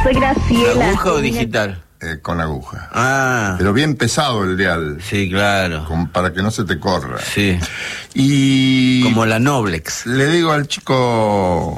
Soy Graciela. ¿Aguja o digital? Con aguja. Ah. Pero bien pesado el dial. Sí, claro. Para que no se te corra. Sí. Y... como la Noblex. Le digo al chico,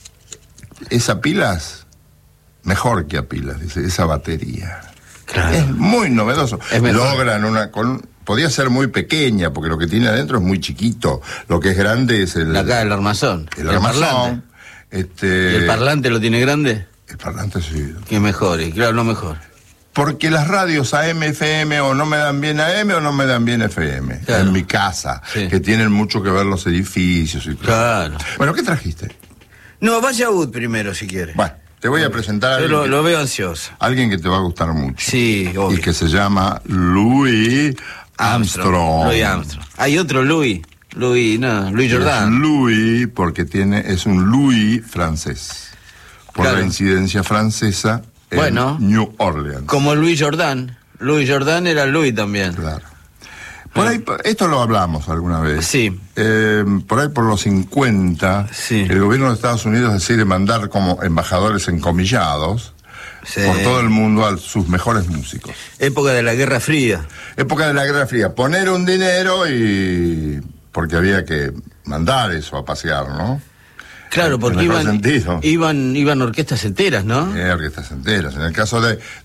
esa pilas, mejor que a pilas, dice, esa batería. Claro. Es muy novedoso. Es mejor. Logran podía ser muy pequeña, porque lo que tiene adentro es muy chiquito. Lo que es grande es el armazón. El armazón. ¿Y el parlante lo tiene grande? El parlante sí. Que mejor, y claro, no mejor. Porque las radios AM, FM o no me dan bien AM o no me dan bien FM. Claro. En mi casa, sí. Que tienen mucho que ver los edificios y todo. Claro. Bueno, ¿qué trajiste? No, vaya a Wood primero si quieres. Bueno, te voy a presentar a alguien. Yo lo veo ansioso. Alguien que te va a gustar mucho. Sí, obvio. Y que se llama Louis Armstrong. Louis Armstrong. Hay otro Louis. Louis Jordan. Es Louis porque es un Louis francés. Por la incidencia francesa en New Orleans. Como Louis Jordan. Louis Jordan era Louis también. Claro. Por ahí, esto lo hablamos alguna vez. Sí. Por ahí por los 50, sí. El gobierno de Estados Unidos decide mandar como embajadores encomillados, sí, por todo el mundo a sus mejores músicos. Época de la Guerra Fría. Época de la Guerra Fría. Poner un dinero porque había que mandar eso a pasear, ¿no? Claro, porque iban orquestas enteras, ¿no? Orquestas enteras. En el caso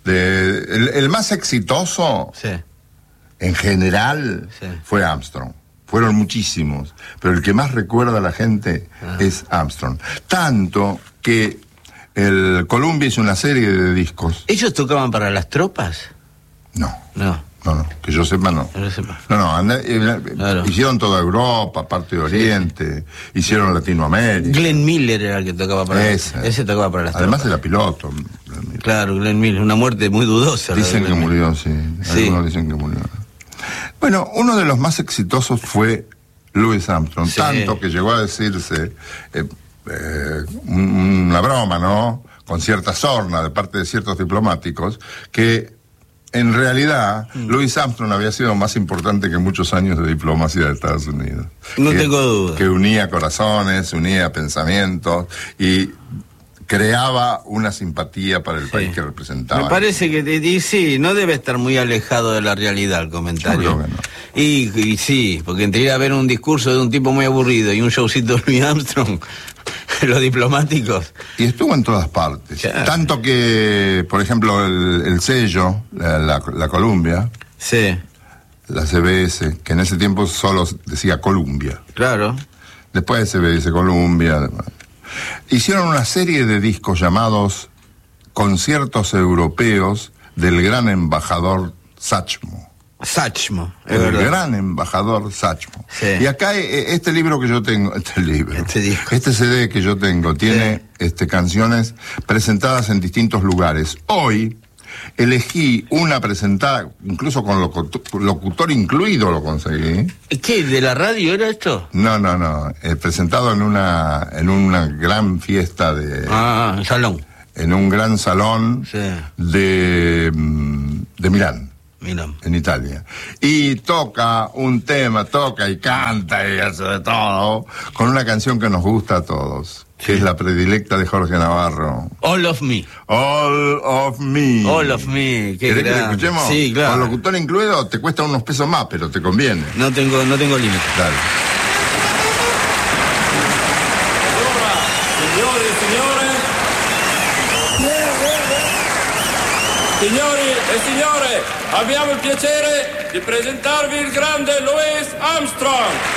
el más exitoso, sí, en general, sí, fue Armstrong. Fueron muchísimos, pero el que más recuerda a la gente es Armstrong. Tanto que el Columbia hizo una serie de discos. ¿Ellos tocaban para las tropas? No, que yo sepa no. Claro. Hicieron toda Europa, parte de Oriente, sí, hicieron Latinoamérica. Glenn Miller era el que tocaba para ese tocaba para las Además tropas. Era piloto. Claro, Glenn Miller, una muerte muy dudosa. Dicen que murió, sí. Algunos dicen que murió. Bueno, uno de los más exitosos fue Louis Armstrong, sí, tanto que llegó a decirse una broma, ¿no? Con cierta sorna de parte de ciertos diplomáticos, que en realidad, Louis Armstrong había sido más importante que muchos años de diplomacia de Estados Unidos. No tengo duda. Que unía corazones, unía pensamientos y creaba una simpatía para el país que representaba. Me parece que sí, no debe estar muy alejado de la realidad el comentario. Yo creo que no. Y sí, porque entre ir a ver un discurso de un tipo muy aburrido y un showcito de Louis Armstrong, los diplomáticos. Y estuvo en todas partes. Claro. Tanto que, por ejemplo, el sello, la Columbia, sí, la CBS, que en ese tiempo solo decía Columbia. Claro. Después CBS Columbia. Hicieron una serie de discos llamados Conciertos Europeos del gran embajador Satchmo. El gran embajador Satchmo. Sí. Y acá este libro que yo tengo, este CD que yo tengo, tiene canciones presentadas en distintos lugares. Hoy elegí una presentada, incluso con locutor incluido lo conseguí. ¿Qué? ¿De la radio era esto? No. Presentado en una gran fiesta de... salón. En un gran salón, sí, de Milán. En Italia. Y toca un tema, toca y canta y hace de todo, con una canción que nos gusta a todos, que es la predilecta de Jorge Navarro. All of Me. All of Me. All of Me. ¿Querés que la escuchemos? Sí, claro. Con locutor incluido te cuesta unos pesos más, pero te conviene. No tengo límite. Dale. Signori e signore, abbiamo il piacere di presentarvi il grande Louis Armstrong.